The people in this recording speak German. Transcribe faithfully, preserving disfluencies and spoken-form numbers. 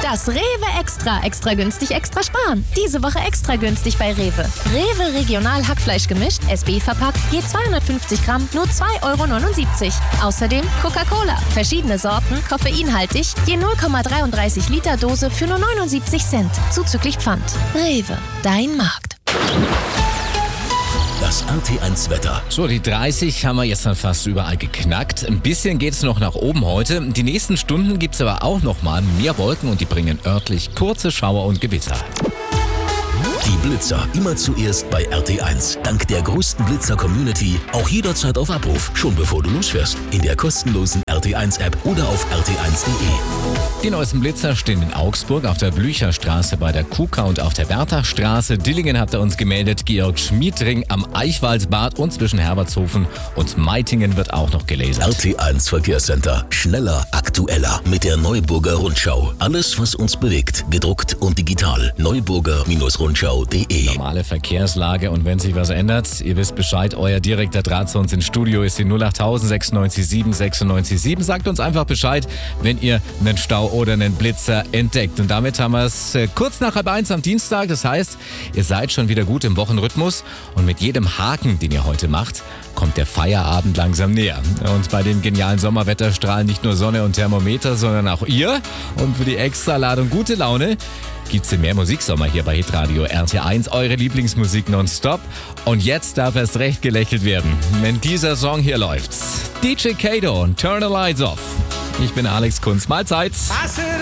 Das Rewe Extra. Extra günstig, extra sparen. Diese Woche extra günstig bei Rewe. Rewe Regional Hackfleisch gemischt, S B verpackt, je zweihundertfünfzig Gramm, nur zwei Euro neunundsiebzig. Außerdem Coca-Cola. Verschiedene Sorten, koffeinhaltig, je null Komma dreiunddreißig Liter Dose für nur neunundsiebzig Cent. Zuzüglich Pfand. Rewe, dein Markt. Das R T eins Wetter. So, die dreißig haben wir jetzt dann fast überall geknackt. Ein bisschen geht es noch nach oben heute. Die nächsten Stunden gibt es aber auch noch mal mehr Wolken und die bringen örtlich kurze Schauer und Gewitter. Die Blitzer immer zuerst bei R T eins. Dank der größten Blitzer-Community auch jederzeit auf Abruf, schon bevor du losfährst. In der kostenlosen R T eins App oder auf r t eins punkt de. Die neuesten Blitzer stehen in Augsburg auf der Blücherstraße bei der Kuka und auf der Berthachstraße. Dillingen hat er uns gemeldet, Georg-Schmied-Ring am Eichwaldsbad und zwischen Herbertshofen und Meitingen wird auch noch gelasert. R T eins Verkehrscenter. Schneller, aktueller mit der Neuburger Rundschau. Alles, was uns bewegt, gedruckt und digital. Neuburger Rundschau punkt de. Normale Verkehrslage und wenn sich was ändert, ihr wisst Bescheid, euer direkter Draht zu uns ins Studio ist die null acht null null sechs neun sieben sechs neun sieben. Sagt uns einfach Bescheid, wenn ihr einen Stau oder einen Blitzer entdeckt. Und damit haben wir es äh, kurz nach halb eins am Dienstag. Das heißt, ihr seid schon wieder gut im Wochenrhythmus und mit jedem Haken, den ihr heute macht, kommt der Feierabend langsam näher. Und bei dem genialen Sommerwetter strahlen nicht nur Sonne und Thermometer, sondern auch ihr. Und für die Extraladung gute Laune gibt's mehr Musiksommer hier bei Hitradio R T eins, eure Lieblingsmusik nonstop. Und jetzt darf erst recht gelächelt werden, wenn dieser Song hier läuft. D J Kato und Turn the Lights Off. Ich bin Alex Kunz. Mahlzeit.